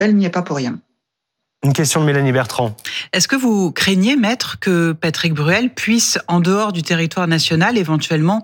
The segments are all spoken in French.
elle n'y est pas pour rien. Une question de Mélanie Bertrand. Est-ce que vous craignez, maître, que Patrick Bruel puisse, en dehors du territoire national, éventuellement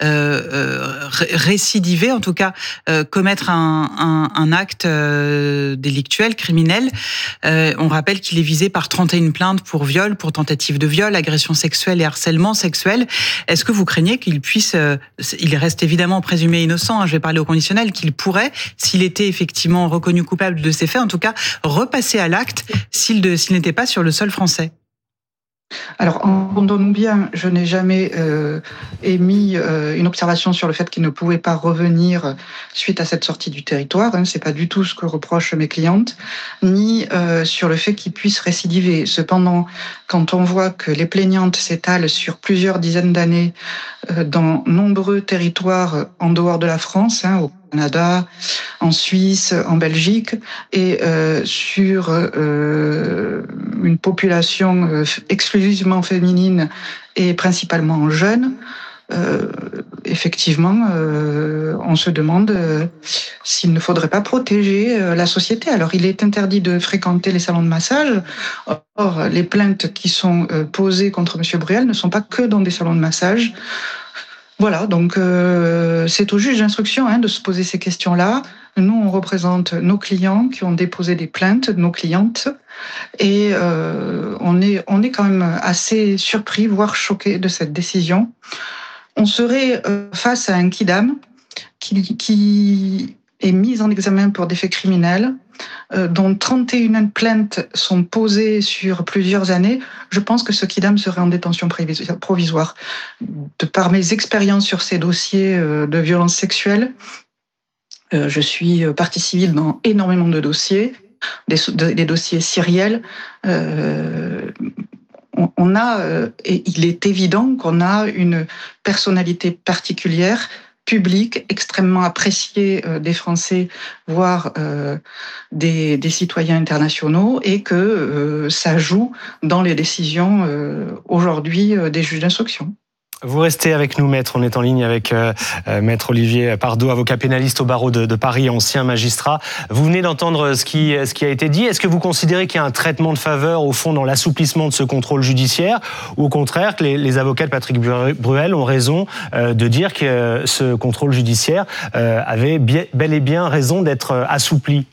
récidiver, en tout cas commettre un acte délictuel, criminel? On rappelle qu'il est visé par 31 plaintes pour viol, pour tentative de viol, agression sexuelle et harcèlement sexuel. Est-ce que vous craignez qu'il puisse, il reste évidemment présumé innocent, je vais parler au conditionnel, qu'il pourrait, s'il était effectivement reconnu coupable de ces faits, en tout cas repasser à l'acte s'il n'était pas sur le sol français? Alors, entendons-nous bien, je n'ai jamais émis une observation sur le fait qu'il ne pouvait pas revenir suite à cette sortie du territoire. C'est pas du tout ce que reprochent mes clientes, ni sur le fait qu'il puisse récidiver. Cependant, quand on voit que les plaignantes s'étalent sur plusieurs dizaines d'années dans nombreux territoires en dehors de la France, au Canada, en Suisse, en Belgique, et sur une population exclusivement féminine et principalement jeune, effectivement, on se demande s'il ne faudrait pas protéger la société. Alors, il est interdit de fréquenter les salons de massage. Or, les plaintes qui sont posées contre M. Bruel ne sont pas que dans des salons de massage. Voilà, donc c'est au juge d'instruction de se poser ces questions-là. Nous, on représente nos clients qui ont déposé des plaintes, nos clientes, et on est quand même assez surpris, voire choqués de cette décision. On serait face à un kidam qui est mis en examen pour des faits criminels, dont 31 plaintes sont posées sur plusieurs années. Je pense que ce kidam serait en détention provisoire. De par mes expériences sur ces dossiers de violences sexuelles, je suis partie civile dans énormément de dossiers, des dossiers sériels. On a, et il est évident qu'on a une personnalité particulière, publique, extrêmement appréciée des Français, voire des citoyens internationaux, et que ça joue dans les décisions aujourd'hui des juges d'instruction. Vous restez avec nous, maître. On est en ligne avec maître Olivier Pardoe, avocat pénaliste au barreau de Paris, ancien magistrat. Vous venez d'entendre ce qui a été dit. Est-ce que vous considérez qu'il y a un traitement de faveur, au fond, dans l'assouplissement de ce contrôle judiciaire, ou au contraire que les avocats de Patrick Bruel ont raison de dire que ce contrôle judiciaire avait bel et bien raison d'être assoupli?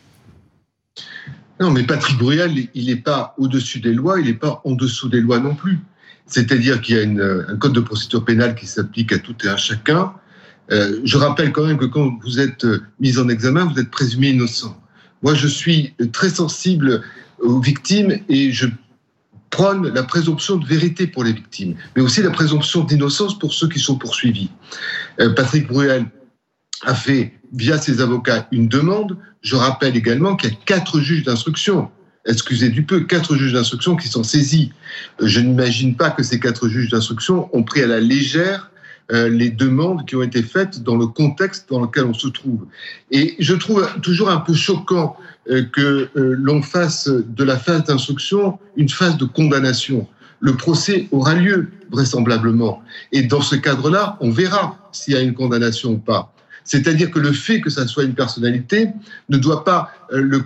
Non, mais Patrick Bruel, il n'est pas au-dessus des lois, il n'est pas en dessous des lois non plus. C'est-à-dire qu'il y a un code de procédure pénale qui s'applique à tout et à chacun. Je rappelle quand même que quand vous êtes mis en examen, vous êtes présumé innocent. Moi, je suis très sensible aux victimes et je prône la présomption de vérité pour les victimes, mais aussi la présomption d'innocence pour ceux qui sont poursuivis. Patrick Bruel a fait, via ses avocats, une demande. Je rappelle également qu'il y a 4 juges d'instruction. Excusez du peu, 4 juges d'instruction qui sont saisis. Je n'imagine pas que ces 4 juges d'instruction ont pris à la légère les demandes qui ont été faites dans le contexte dans lequel on se trouve. Et je trouve toujours un peu choquant que l'on fasse de la phase d'instruction une phase de condamnation. Le procès aura lieu, vraisemblablement. Et dans ce cadre-là, on verra s'il y a une condamnation ou pas. C'est-à-dire que le fait que ça soit une personnalité ne doit pas le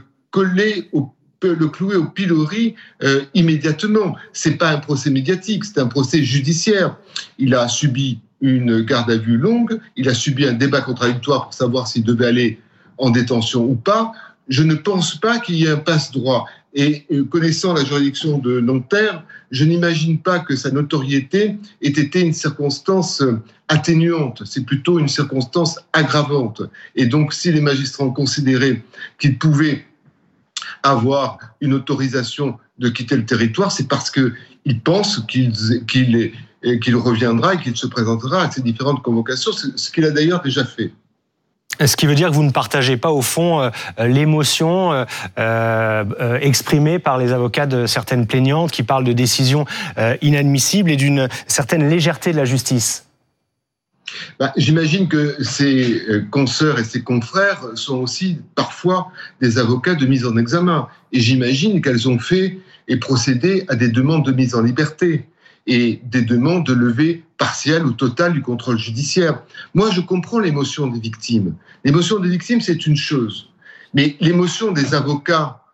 clouer au pilori immédiatement. C'est pas un procès médiatique, c'est un procès judiciaire. Il a subi une garde à vue longue, il a subi un débat contradictoire pour savoir s'il devait aller en détention ou pas. Je ne pense pas qu'il y ait un passe-droit. Et connaissant la juridiction de Nanterre, je n'imagine pas que sa notoriété ait été une circonstance atténuante. C'est plutôt une circonstance aggravante. Et donc, si les magistrats ont considéré qu'ils pouvaient avoir une autorisation de quitter le territoire, c'est parce qu'ils pensent qu'il reviendra et qu'il se présentera à ces différentes convocations, ce qu'il a d'ailleurs déjà fait. Ce qui veut dire que vous ne partagez pas, au fond, l'émotion exprimée par les avocats de certaines plaignantes qui parlent de décisions inadmissibles et d'une certaine légèreté de la justice. J'imagine que ses consoeurs et ses confrères sont aussi parfois des avocats de mise en examen. Et j'imagine qu'elles ont fait et procédé à des demandes de mise en liberté et des demandes de levée partielle ou totale du contrôle judiciaire. Moi, je comprends l'émotion des victimes. L'émotion des victimes, c'est une chose. Mais l'émotion des avocats